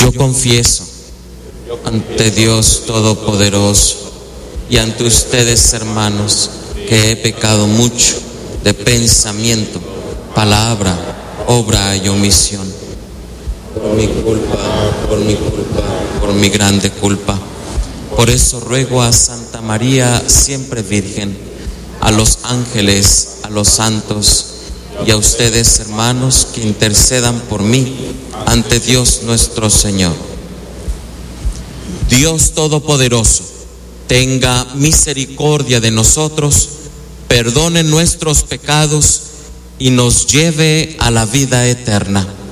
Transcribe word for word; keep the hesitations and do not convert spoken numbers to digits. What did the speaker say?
Yo confieso ante Dios Todopoderoso y ante ustedes, hermanos, que he pecado mucho de pensamiento, palabra, obra y omisión. Por mi culpa, por mi culpa, por mi grande culpa. Por eso ruego a Santa María, siempre Virgen, a los ángeles, a los santos y a ustedes, hermanos, que intercedan por mí ante Dios nuestro Señor. Dios Todopoderoso, tenga misericordia de nosotros, perdone nuestros pecados y nos lleve a la vida eterna.